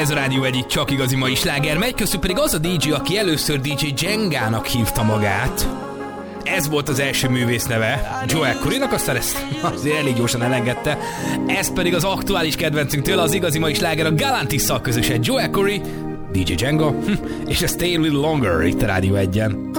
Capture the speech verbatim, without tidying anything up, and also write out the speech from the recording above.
Ez a Rádió egyik csak igazi mai sláger megy, közül pedig az a dé dzsé, aki először dé dzsé Jengának hívta magát. Ez volt az első művész neve, Joel Corrynak, aztán ezt azért elég gyorsan elengedte. Ez pedig az aktuális kedvencünk tőle, az igazi mai sláger, a Galantis-szal közösen. Joel Corry, dé dzsé Jenga, és a Stay a Little Longer itt a Rádió egyen.